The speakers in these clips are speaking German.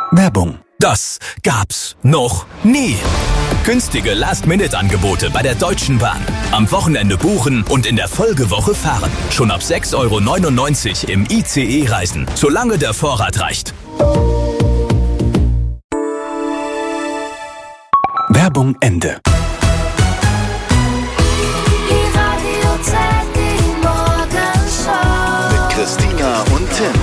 Werbung. Das gab's noch nie. Günstige Last-Minute-Angebote bei der Deutschen Bahn. Am Wochenende buchen und in der Folgewoche fahren. Schon ab 6,99 € im ICE reisen, solange der Vorrat reicht. Werbung Ende. Mit Christina und Tim.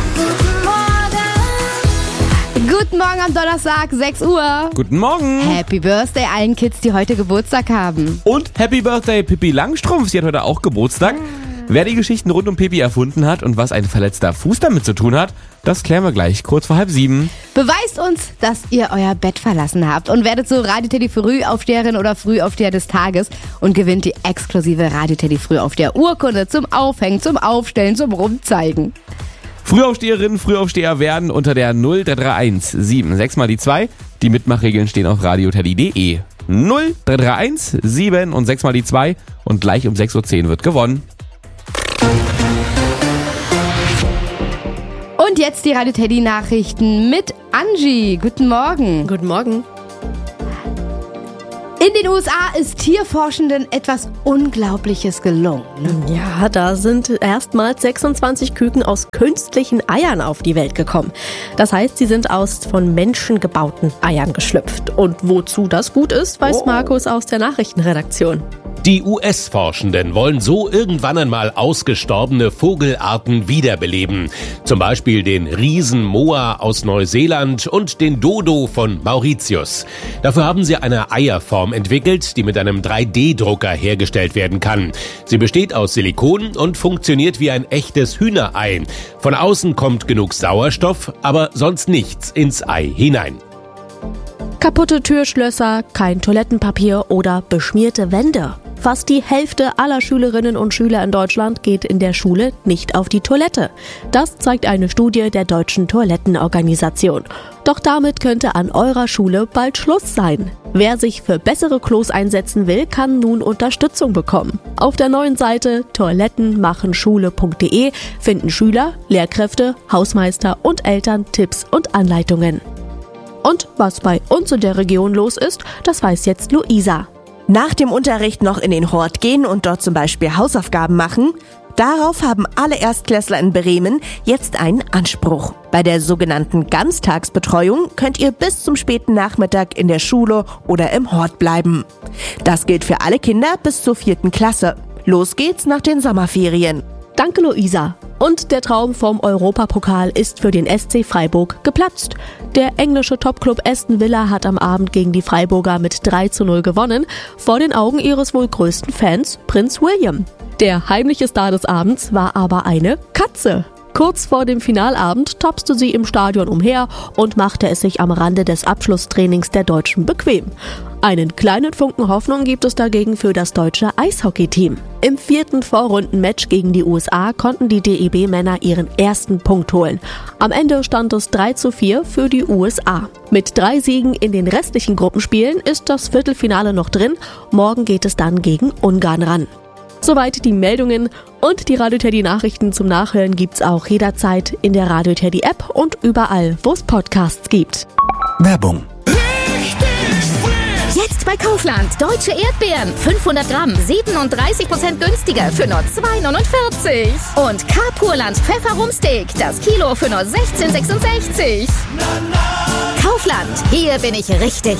Guten Morgen am Donnerstag, 6 Uhr. Guten Morgen. Happy Birthday allen Kids, die heute Geburtstag haben. Und Happy Birthday Pippi Langstrumpf, sie hat heute auch Geburtstag. Wer die Geschichten rund um Pippi erfunden hat und was ein verletzter Fuß damit zu tun hat, das klären wir gleich kurz vor 6:30. Beweist uns, dass ihr euer Bett verlassen habt und werdet so Radio Teddy Frühaufsteherin oder Frühaufsteher des Tages und gewinnt die exklusive Radio Teddy Frühaufsteher Urkunde zum Aufhängen, zum Aufstellen, zum Rumzeigen. Frühaufsteherinnen, Frühaufsteher werden unter der 0331 76 mal die 2. Die Mitmachregeln stehen auf radioteddy.de. 0331 7 und 6 mal die 2 und gleich um 6:10 Uhr wird gewonnen. Und jetzt die Radio Teddy Nachrichten mit Angie. Guten Morgen. Guten Morgen. In den USA ist Tierforschenden etwas Unglaubliches gelungen. Ja, da sind erstmals 26 Küken aus künstlichen Eiern auf die Welt gekommen. Das heißt, sie sind aus von Menschen gebauten Eiern geschlüpft. Und wozu das gut ist, weiß Markus aus der Nachrichtenredaktion. Die US-Forschenden wollen so irgendwann einmal ausgestorbene Vogelarten wiederbeleben. Zum Beispiel den Riesenmoa aus Neuseeland und den Dodo von Mauritius. Dafür haben sie eine Eierform entwickelt, die mit einem 3D-Drucker hergestellt werden kann. Sie besteht aus Silikon und funktioniert wie ein echtes Hühnerei. Von außen kommt genug Sauerstoff, aber sonst nichts ins Ei hinein. Kaputte Türschlösser, kein Toilettenpapier oder beschmierte Wände. Fast die Hälfte aller Schülerinnen und Schüler in Deutschland geht in der Schule nicht auf die Toilette. Das zeigt eine Studie der Deutschen Toilettenorganisation. Doch damit könnte an eurer Schule bald Schluss sein. Wer sich für bessere Klos einsetzen will, kann nun Unterstützung bekommen. Auf der neuen Seite toilettenmachenschule.de finden Schüler, Lehrkräfte, Hausmeister und Eltern Tipps und Anleitungen. Und was bei uns in der Region los ist, das weiß jetzt Luisa. Nach dem Unterricht noch in den Hort gehen und dort zum Beispiel Hausaufgaben machen? Darauf haben alle Erstklässler in Bremen jetzt einen Anspruch. Bei der sogenannten Ganztagsbetreuung könnt ihr bis zum späten Nachmittag in der Schule oder im Hort bleiben. Das gilt für alle Kinder bis zur 4. Klasse. Los geht's nach den Sommerferien. Danke, Luisa. Und der Traum vom Europapokal ist für den SC Freiburg geplatzt. Der englische Topclub Aston Villa hat am Abend gegen die Freiburger mit 3:0 gewonnen, vor den Augen ihres wohl größten Fans, Prinz William. Der heimliche Star des Abends war aber eine Katze. Kurz vor dem Finalabend tapste sie im Stadion umher und machte es sich am Rande des Abschlusstrainings der Deutschen bequem. Einen kleinen Funken Hoffnung gibt es dagegen für das deutsche Eishockeyteam. Im 4. Vorrundenmatch gegen die USA konnten die DEB-Männer ihren ersten Punkt holen. Am Ende stand es 3:4 für die USA. Mit 3 Siegen in den restlichen Gruppenspielen ist das Viertelfinale noch drin. Morgen geht es dann gegen Ungarn ran. Soweit die Meldungen und die Radio Teddy Nachrichten zum Nachhören gibt's auch jederzeit in der Radio Teddy App und überall, wo es Podcasts gibt. Werbung. Jetzt bei Kaufland. Deutsche Erdbeeren. 500 Gramm. 37% günstiger für nur 2,49 €. Und Carpurland Pfefferrumsteak. Das Kilo für nur 16,66 €. Kaufland. Hier bin ich richtig.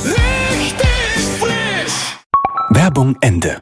Werbung Ende.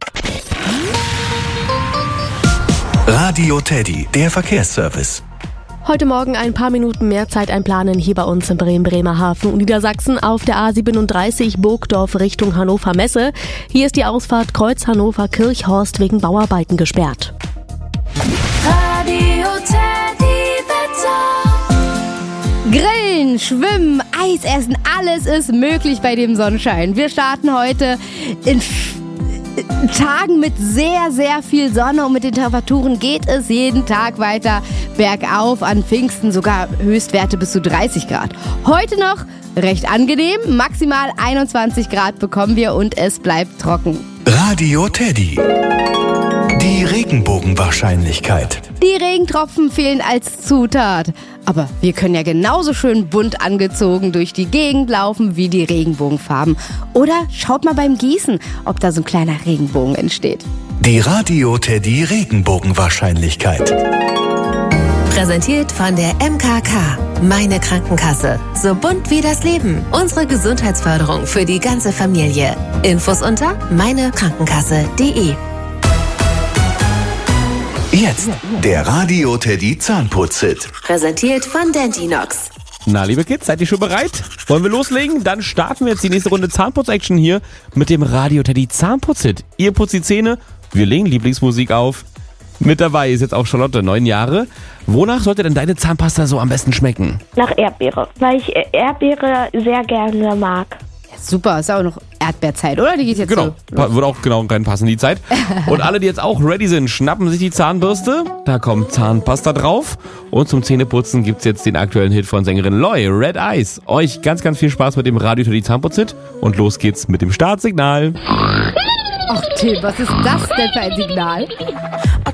Radio Teddy, der Verkehrsservice. Heute Morgen ein paar Minuten mehr Zeit einplanen hier bei uns in Bremen-Bremerhaven und Niedersachsen auf der A37 Burgdorf Richtung Hannover Messe. Hier ist die Ausfahrt Kreuz Hannover-Kirchhorst wegen Bauarbeiten gesperrt. Radio Teddy Wetter. Grillen, schwimmen, Eis essen, alles ist möglich bei dem Sonnenschein. Wir starten heute in Tagen mit sehr, sehr viel Sonne und mit den Temperaturen geht es jeden Tag weiter bergauf. An Pfingsten sogar Höchstwerte bis zu 30 Grad. Heute noch recht angenehm, maximal 21 Grad bekommen wir und es bleibt trocken. Radio Teddy. Die Regenbogenwahrscheinlichkeit. Die Regentropfen fehlen als Zutat. Aber wir können ja genauso schön bunt angezogen durch die Gegend laufen wie die Regenbogenfarben. Oder schaut mal beim Gießen, ob da so ein kleiner Regenbogen entsteht. Die Radio Teddy Regenbogenwahrscheinlichkeit. Präsentiert von der MKK. Meine Krankenkasse. So bunt wie das Leben. Unsere Gesundheitsförderung für die ganze Familie. Infos unter meinekrankenkasse.de. Jetzt der Radio Teddy Zahnputz-Hit. Präsentiert von Dentinox. Na, liebe Kids, seid ihr schon bereit? Wollen wir loslegen? Dann starten wir jetzt die nächste Runde Zahnputz-Action hier mit dem Radio Teddy Zahnputz-Hit. Ihr putzt die Zähne, wir legen Lieblingsmusik auf. Mit dabei ist jetzt auch Charlotte, 9 Jahre. Wonach sollte denn deine Zahnpasta so am besten schmecken? Nach Erdbeere, weil ich Erdbeere sehr gerne mag. Ja, super, ist auch noch Erdbeerzeit, oder? Die geht jetzt Genau, würde auch genau reinpassen, die Zeit. Und alle, die jetzt auch ready sind, schnappen sich die Zahnbürste. Da kommt Zahnpasta drauf. Und zum Zähneputzen gibt's jetzt den aktuellen Hit von Sängerin Loy, Red Eyes. Euch ganz, ganz viel Spaß mit dem Radio Teddy Zahnputz-Hit. Und los geht's mit dem Startsignal. Ach Tim, was ist das denn für ein Signal?